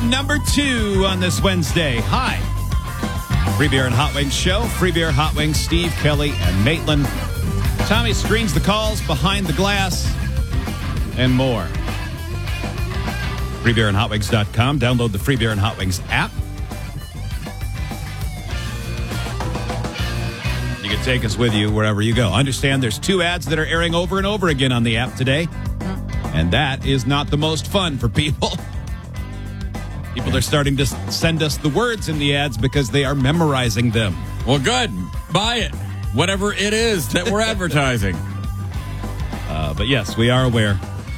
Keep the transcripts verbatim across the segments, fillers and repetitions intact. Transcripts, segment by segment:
number two on this Wednesday. Hi. Free Beer and Hot Wings show. Free Beer, Hot Wings, Steve, Kelly, and Maitland. Tommy screens the calls behind the glass and more. free beer and hot wings dot com. Download the Free Beer and Hot Wings app. You can take us with you wherever you go. Understand there's two ads that are airing over and over again on the app today. And that is not the most fun for people. People are starting to send us the words in the ads because they are memorizing them. Well, good. Buy it. Whatever it is that we're advertising. Uh, but yes, we are aware.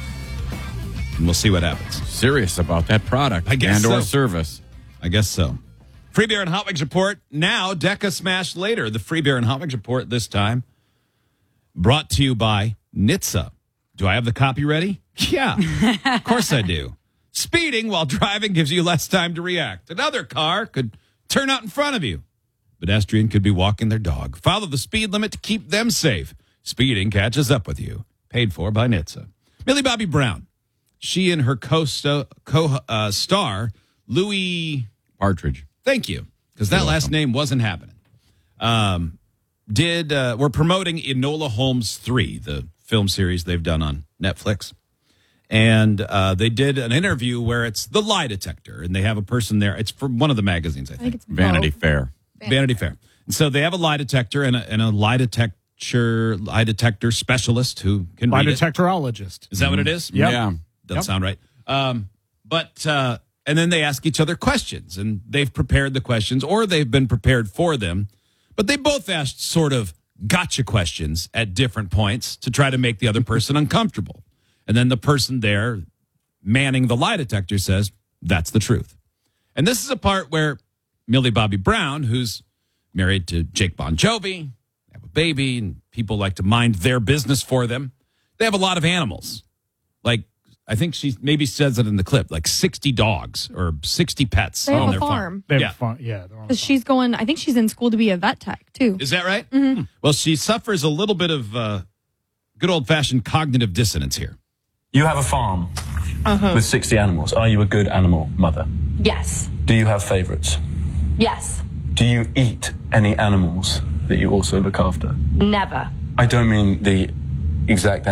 And we'll see what happens. Serious about that product I guess and or so. service. I guess so. Free Beer and Hot Wings Report now. Decca Smash later. The Free Beer and Hot Wings Report this time brought to you by N H T S A. Do I have the copy ready? Yeah, of course I do. Speeding while driving gives you less time to react. Another car could turn out in front of you. Pedestrian could be walking their dog. Follow the speed limit to keep them safe. Speeding catches up with you. Paid for by N H T S A. Millie Bobby Brown. She and her co-star, co, uh, star, Louis Partridge. Thank you, because that last name wasn't happening. Um, did uh, we're promoting Enola Holmes three, the film series they've done on Netflix. And uh, they did an interview where it's the lie detector, and they have a person there. It's from one of the magazines, I think. I think it's Vanity Vogue. Fair. Vanity Fair. And so they have a lie detector and a, and a lie detector lie detector specialist who can Lie read it. detectorologist. Is that what it is? Yep. Yeah. Doesn't Yep. sound right. Um, but uh, and then they ask each other questions, and they've prepared the questions, or they've been prepared for them. But they both asked sort of gotcha questions at different points to try to make the other person uncomfortable. And then the person there manning the lie detector says, that's the truth. And this is a part where Millie Bobby Brown, who's married to Jake Bon Jovi, have a baby, and people like to mind their business for them. They have a lot of animals. Like, I think she maybe says it in the clip, like sixty dogs or sixty pets They have on a their farm. farm. They have Yeah. fun. Yeah. they're on Because she's going, I think she's in school to be a vet tech, too. Is that right? Mm-hmm. Well, she suffers a little bit of uh, good old-fashioned cognitive dissonance here. You have a farm with sixty animals. Are you a good animal mother? Yes. Do you have favorites? Yes. Do you eat any animals that you also look after? Never. I don't mean the exact